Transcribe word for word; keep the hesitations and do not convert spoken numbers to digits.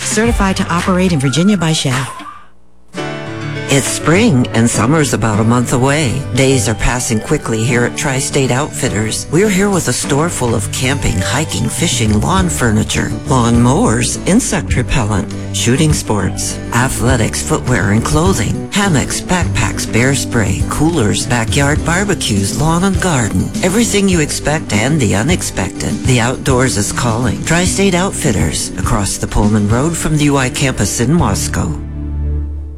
certified to operate in Virginia by Shell. It's spring, and summer's about a month away. Days are passing quickly here at Tri-State Outfitters. We're here with a store full of camping, hiking, fishing, lawn furniture, lawn mowers, insect repellent, shooting sports, athletics, footwear, and clothing, hammocks, backpacks, bear spray, coolers, backyard barbecues, lawn and garden. Everything you expect and the unexpected. The outdoors is calling. Tri-State Outfitters, across the Pullman Road from the U I campus in Moscow.